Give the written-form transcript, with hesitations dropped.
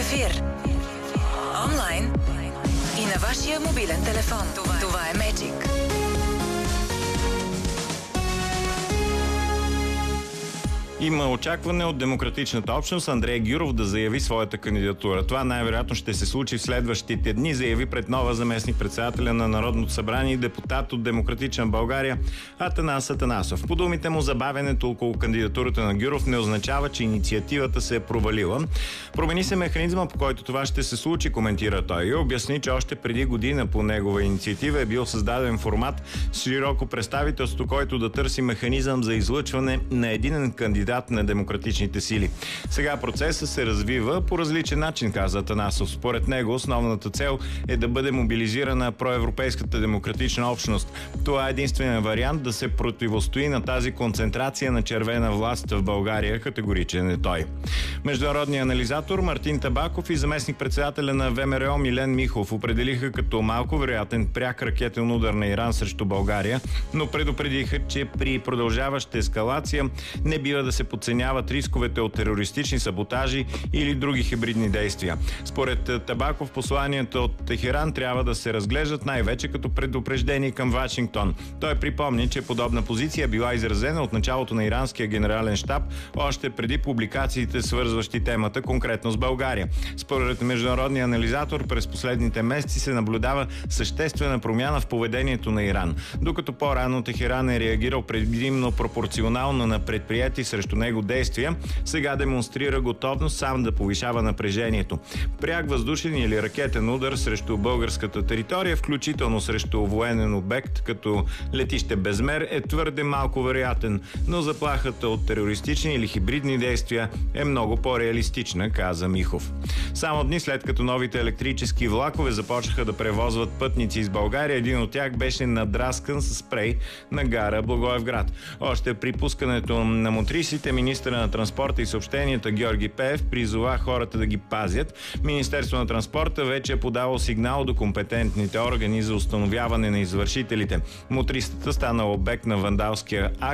ефир. Онлайн и на вашия мобилен телефон. Това е Magic. Има очакване от демократичната общност Андрей Гюров да заяви своята кандидатура. Това най-вероятно ще се случи в следващите дни, заяви пред нова заместник-председателя на Народното събрание и депутат от Демократична България Атанас Атанасов. По думите му, забавянето около кандидатурата на Гюров не означава, че инициативата се е провалила. Промени се механизма, по който това ще се случи, коментира той, и обясни, че още преди година по негова инициатива е бил създаден формат с широко представителство, който да търси механизъм за излъчване на единен кандидат на демократичните сили. Сега процесът се развива по различен начин, каза Атанасов. Според него основната цел е да бъде мобилизирана проевропейската демократична общност. Това е единственият вариант да се противостои на тази концентрация на червена власт в България, категоричен е той. Международният анализатор Мартин Табаков и заместник-председателя на ВМРО Милен Михов определиха като малко вероятен пряк ракетен удар на Иран срещу България, но предупредиха, че при продължаваща ескалация не бива да се подценяват рисковете от терористични саботажи или други хибридни действия. Според Табаков, посланията от Техеран трябва да се разглеждат най-вече като предупреждение към Вашингтон. Той припомни, че подобна позиция била изразена от началото на иранския генерален щаб още преди публикациите, свързващи темата конкретно с България. Според международния анализатор, през последните месеци се наблюдава съществена промяна в поведението на Иран. Докато по-рано Техеран е реагирал предимно пропорционално на предприятия срещу него действия, сега демонстрира готовност сам да повишава напрежението. Пряк въздушен или ракетен удар срещу българската територия, включително срещу военен обект като летище Безмер, е твърде малко вероятен, но заплахата от терористични или хибридни действия е много по-реалистична, каза Михов. Само дни след като новите електрически влакове започнаха да превозват пътници из България, един от тях беше надраскан с спрей на гара Благоевград. Още при пускането на мотрисите, министъра на транспорта и съобщенията Георги Пеев призова хората да ги пазят. Министерство на транспорта вече е подало сигнал до компетентните органи за установяване на извършителите. Мотрисата стана обект на вандалския акт